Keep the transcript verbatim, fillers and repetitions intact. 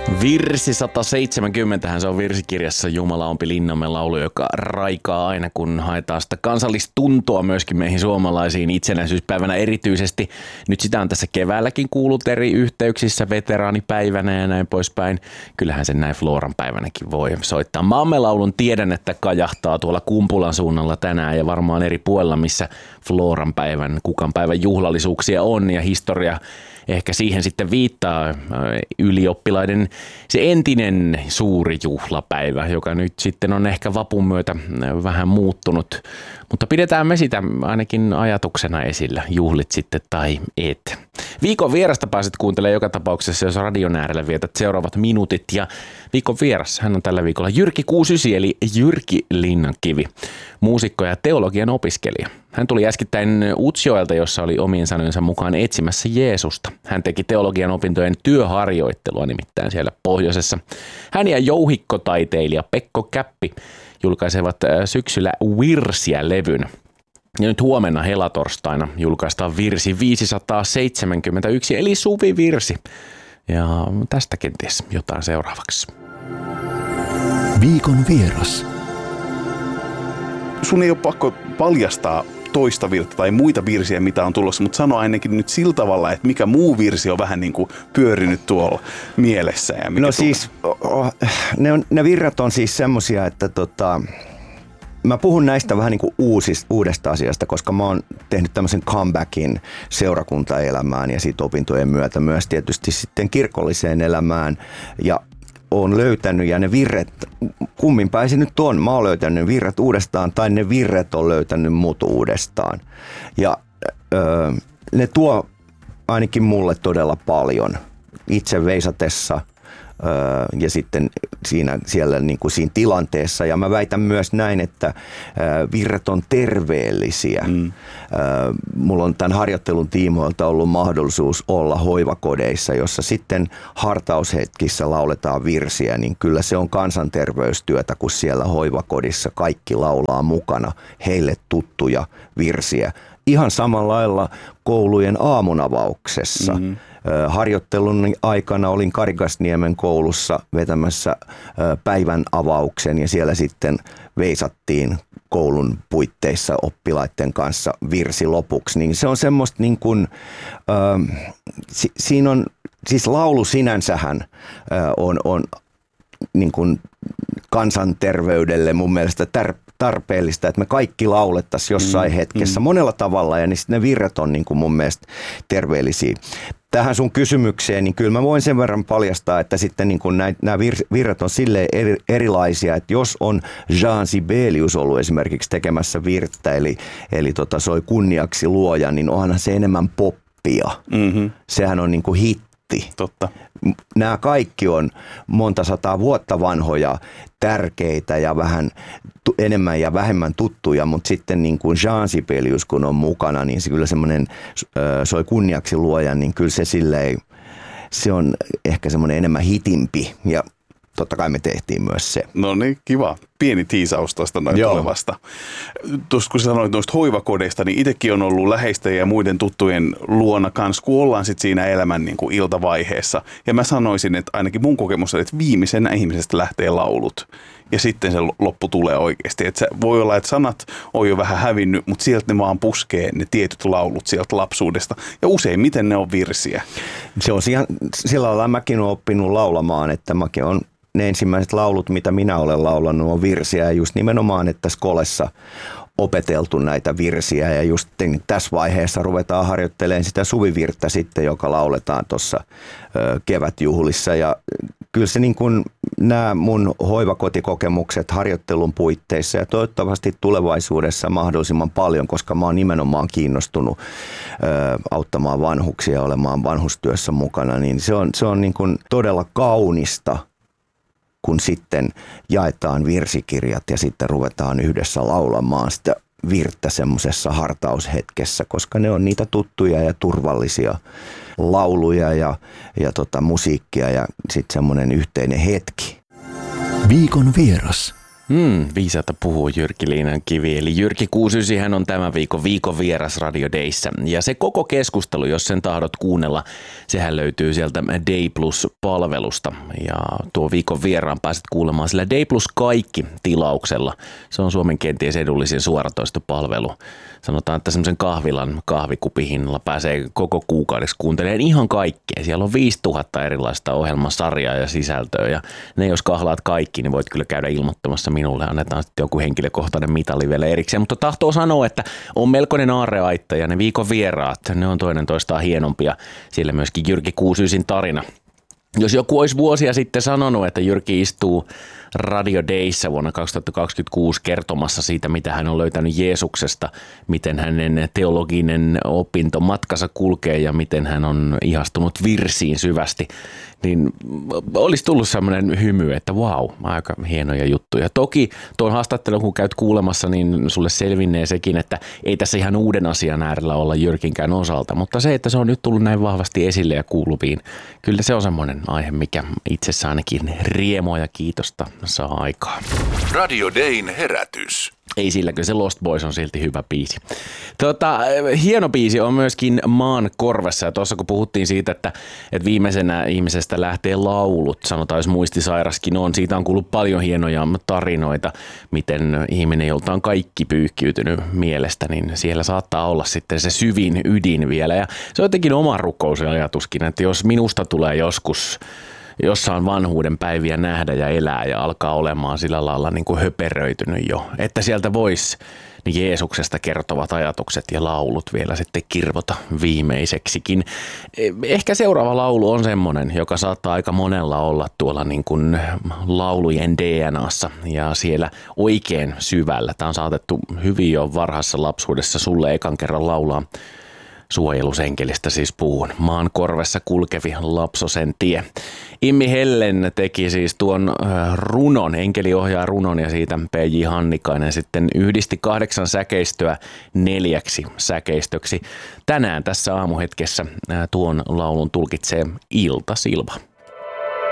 Virsi sata seitsemänkymmentä, se on virsikirjassa Jumala ompi linnamme laulu, joka raikaa aina, kun haetaan sitä kansallistuntoa myöskin meihin suomalaisiin itsenäisyyspäivänä erityisesti. Nyt sitä on tässä keväälläkin kuullut eri yhteyksissä, veteraanipäivänä ja näin poispäin. Kyllähän sen näin Floran päivänäkin voi soittaa. Maamme laulun tiedän, että kajahtaa tuolla Kumpulan suunnalla tänään ja varmaan eri puolella, missä Floran päivän, kukan päivän juhlallisuuksia on ja historia ehkä siihen sitten viittaa ylioppilaiden se entinen suuri juhlapäivä, joka nyt sitten on ehkä vapun myötä vähän muuttunut. Mutta pidetään me sitä ainakin ajatuksena esillä, juhlit sitten tai et. Viikon vierasta pääset kuuntelemaan joka tapauksessa, jos radion äärellä vietät seuraavat minuutit. Ja viikon vieras, hän on tällä viikolla Jyrki kuusikymmentäyhdeksän eli Jyrki Linnankivi, muusikko ja teologian opiskelija. Hän tuli äskettäin Utsjoelta, jossa oli omien sanojensa mukaan etsimässä Jeesusta. Hän teki teologian opintojen työharjoittelua nimittäin siellä pohjoisessa. Hän ja jouhikkotaiteilija Pekko Käppi julkaisevat syksyllä Virsiä-levyn. Ja nyt huomenna helatorstaina julkaistaan virsi viisisataaseitsemänkymmentäyksi eli Suvivirsi. Ja tästä kenties jotain seuraavaksi. Viikon vieras. Sun ei ole pakko paljastaa toista virttä tai muita virsiä, mitä on tulossa, mutta sano ainakin nyt sillä tavalla, että mikä muu virsi on vähän niin kuin pyörinyt tuolla mielessä. Ja mikä no tulee. siis, ne, on, ne virrat on siis semmosia, että tota, mä puhun näistä vähän niin kuin uusista, uudesta asiasta, koska mä oon tehnyt tämmöisen comebackin seurakuntaelämään ja siitä opintojen myötä myös tietysti sitten kirkolliseen elämään ja oon löytänyt ja ne virret, kummin päin nyt on, mä oon löytänyt virret uudestaan tai ne virret on löytänyt mut uudestaan. Ja öö, ne tuo ainakin mulle todella paljon itse veisatessa öö, ja sitten siinä, siellä niin kuin siinä tilanteessa. Ja mä väitän myös näin, että öö, virret on terveellisiä. Mm. Öö, mulla on tämän harjoittelun tiimoilta ollut mahdollisuus olla hoivakodeissa, jossa sitten hartaushetkissä lauletaan virsiä, niin kyllä se on kansanterveystyötä, kun siellä hoivakodissa kaikki laulaa mukana heille tuttuja virsiä. Ihan samalla lailla koulujen aamunavauksessa. Mm-hmm. Harjoittelun aikana olin Karigasniemen koulussa vetämässä päivän avauksen ja siellä sitten veisattiin koulun puitteissa oppilaiden kanssa virsi lopuksi. Niin se on semmoista niin kuin, äh, si, siinä on, siis laulu sinänsähän äh, on, on niin kuin kansanterveydelle mun mielestä tär, tarpeellista, että me kaikki laulettaisiin jossain mm, hetkessä mm. monella tavalla ja niin ne virret on niin kuin mun mielestä terveellisiä. Tähän sun kysymykseen, niin kyllä mä voin sen verran paljastaa, että sitten niin kuin nämä virret on silleen eri, erilaisia, että jos on Jean Sibelius ollut esimerkiksi tekemässä virttä, eli, eli tota, soi kunniaksi luoja, niin onhan se enemmän poppia. Mm-hmm. Sehän on niin kuin hitti. Totta. Nämä kaikki on monta sataa vuotta vanhoja, tärkeitä ja vähän tu- enemmän ja vähemmän tuttuja, mutta sitten niin kuin Jean Sibelius, kun on mukana, niin se kyllä semmoinen soi kunniaksi luojan, niin kyllä se silleen, se on ehkä semmoinen enemmän hitimpi ja totta kai me tehtiin myös se. No niin, kiva. Pieni tiisaus tuosta noin tulevasta. Tuossa kun sanoit noista hoivakodeista, niin itsekin on ollut läheisten ja muiden tuttujen luona kanssa, kun ollaan sitten siinä elämän niin kuin iltavaiheessa. Ja mä sanoisin, että ainakin mun kokemus on, että viimeisenä ihmisestä lähtee laulut. Ja sitten se loppu tulee oikeasti. Että se voi olla, että sanat on jo vähän hävinnyt, mutta sieltä ne vaan puskee ne tietyt laulut sieltä lapsuudesta. Ja useimmiten ne on virsiä. Se on ihan, sillä lailla mäkin olen oppinut laulamaan, että mäkin on ne ensimmäiset laulut, mitä minä olen laulanut, on virsiä ja just nimenomaan, että skolessa opeteltu näitä virsiä ja just tässä vaiheessa ruvetaan harjoittelemaan sitä suvivirttä sitten, joka lauletaan tuossa kevätjuhlissa ja kyllä se niin kuin nämä mun hoivakotikokemukset harjoittelun puitteissa ja toivottavasti tulevaisuudessa mahdollisimman paljon, koska mä oon nimenomaan kiinnostunut ö, auttamaan vanhuksia olemaan vanhustyössä mukana, niin se on, se on niin kuin todella kaunista, kun sitten jaetaan virsikirjat ja sitten ruvetaan yhdessä laulamaan sitä virttä semmoisessa hartaushetkessä, koska ne on niitä tuttuja ja turvallisia lauluja ja, ja tota, musiikkia ja sitten semmoinen yhteinen hetki. Viikon vieras. Hmm, viisaata puhuu Jyrki Liinankivi. Eli Jyrki kuusikymmentäyhdeksän hän on tämän viikon viikon vieras Radio Dayssä. Ja se koko keskustelu, jos sen tahdot kuunnella, sehän löytyy sieltä Day Plus-palvelusta. Ja tuo viikon vieraan pääset kuulemaan sillä Day Plus kaikki tilauksella. Se on Suomen kenties edullisin suoratoistopalvelu. Sanotaan, että semmoisen kahvilan kahvikupihinnalla pääsee koko kuukaudeksi kuuntelemaan ihan kaikkea. Siellä on viisituhatta erilaista ohjelmasarjaa ja sisältöä. Ja ne jos kahlaat kaikki, niin voit kyllä käydä ilmoittamassa minulle. Annetaan sitten joku henkilökohtainen mitali vielä erikseen. Mutta tahtoo sanoa, että on melkoinen aarreaitta ja ne viikon vieraat, ne on toinen toistaan hienompia. Siellä myöskin Jyrki kuusikymmentäyhdeksän tarina. Jos joku olisi vuosia sitten sanonut, että Jyrki istuu Radio Dayssä vuonna kaksituhattakaksikymmentäkuusi kertomassa siitä, mitä hän on löytänyt Jeesuksesta, miten hänen teologinen opinto matkansa kulkee ja miten hän on ihastunut virsiin syvästi, niin olisi tullut sellainen hymy, että vau, aika hienoja juttuja. Toki tuon haastattelun, kun käyt kuulemassa, niin sulle selvinnee sekin, että ei tässä ihan uuden asian äärellä olla Jyrkinkään osalta, mutta se, että se on nyt tullut näin vahvasti esille ja kuuluviin, kyllä se on semmoinen aihe, mikä itsessä ainakin riemoa ja kiitosta saa aikaa. Radio Dayn herätys. Ei silläkö se Lost Boys on silti hyvä biisi. Tota, hieno biisi on myöskin Maan korvessa. Ja tuossa kun puhuttiin siitä, että, että viimeisenä ihmisestä lähtee laulut, sanotaan jos muistisairaskin on, siitä on kuullut paljon hienoja tarinoita, miten ihminen, jolta on kaikki pyyhkiytynyt mielestä, niin siellä saattaa olla sitten se syvin ydin vielä. Ja se on jotenkin oma rukous ja ajatuskin, että jos minusta tulee joskus jossain vanhuuden päiviä nähdä ja elää ja alkaa olemaan sillä lailla niin kuin höperöitynyt jo, että sieltä voisi niin Jeesuksesta kertovat ajatukset ja laulut vielä sitten kirvota viimeiseksikin. Ehkä seuraava laulu on semmoinen, joka saattaa aika monella olla tuolla niin kuin laulujen D N A:ssa ja siellä oikein syvällä. Tämä on saatettu hyvin jo varhaisessa lapsuudessa sulle ekan kerran laulaa. Suojelusenkelistä siis puhun. Maan korvessa kulkevi lapsosen tie. Immi Hellen teki siis tuon runon, enkeli ohjaa runon ja siitä P J Hannikainen sitten yhdisti kahdeksan säkeistöä neljäksi säkeistöksi. Tänään tässä aamuhetkessä tuon laulun tulkitsee Ilta Silva.